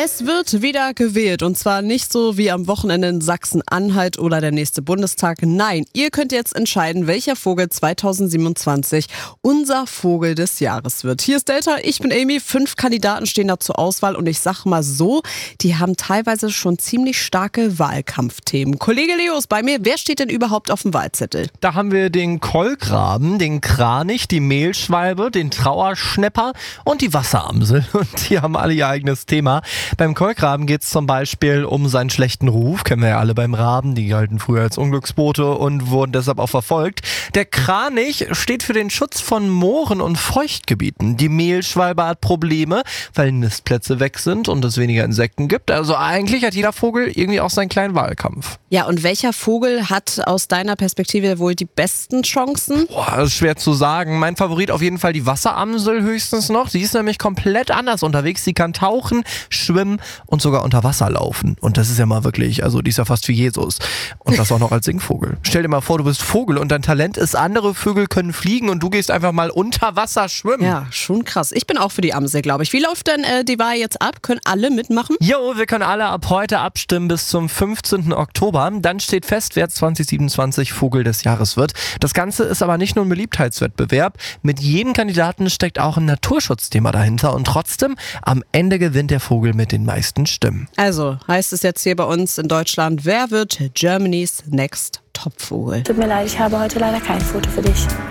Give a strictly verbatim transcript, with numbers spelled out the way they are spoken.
Es wird wieder gewählt und zwar nicht so wie am Wochenende in Sachsen-Anhalt oder der nächste Bundestag. Nein, ihr könnt jetzt entscheiden, welcher Vogel zweitausendsiebenundzwanzig unser Vogel des Jahres wird. Hier ist Delta, ich bin Amy. Fünf Kandidaten stehen da zur Auswahl und ich sag mal so, die haben teilweise schon ziemlich starke Wahlkampfthemen. Kollege Leo ist bei mir. Wer steht denn überhaupt auf dem Wahlzettel? Da haben wir den Kolkraben, den Kranich, die Mehlschwalbe, den Trauerschnäpper und die Wasseramsel. Und die haben alle ihr eigenes Thema. Beim Kolkraben geht es zum Beispiel um seinen schlechten Ruf. Kennen wir ja alle beim Raben. Die galten früher als Unglücksbote und wurden deshalb auch verfolgt. Der Kranich steht für den Schutz von Mooren und Feuchtgebieten. Die Mehlschwalbe hat Probleme, weil Nistplätze weg sind und es weniger Insekten gibt. Also eigentlich hat jeder Vogel irgendwie auch seinen kleinen Wahlkampf. Ja, und welcher Vogel hat aus deiner Perspektive wohl die besten Chancen? Boah, das ist schwer zu sagen. Mein Favorit auf jeden Fall die Wasseramsel höchstens noch. Sie ist nämlich komplett anders unterwegs. Sie kann tauchen, schwimmen und sogar unter Wasser laufen. Und das ist ja mal wirklich, also die ist ja fast wie Jesus. Und das auch noch als Singvogel. Stell dir mal vor, du bist Vogel und dein Talent ist, andere Vögel können fliegen und du gehst einfach mal unter Wasser schwimmen. Ja, schon krass. Ich bin auch für die Amsel, glaube ich. Wie läuft denn äh, die Wahl jetzt ab? Können alle mitmachen? Jo, wir können alle ab heute abstimmen bis zum fünfzehnten Oktober. Dann steht fest, wer zwanzig siebenundzwanzig Vogel des Jahres wird. Das Ganze ist aber nicht nur ein Beliebtheitswettbewerb. Mit jedem Kandidaten steckt auch ein Naturschutzthema dahinter und trotzdem, am Ende gewinnt der Vogel mit den meisten Stimmen. Also heißt es jetzt hier bei uns in Deutschland, wer wird Germany's Next Topvogel? Tut mir leid, ich habe heute leider kein Foto für dich.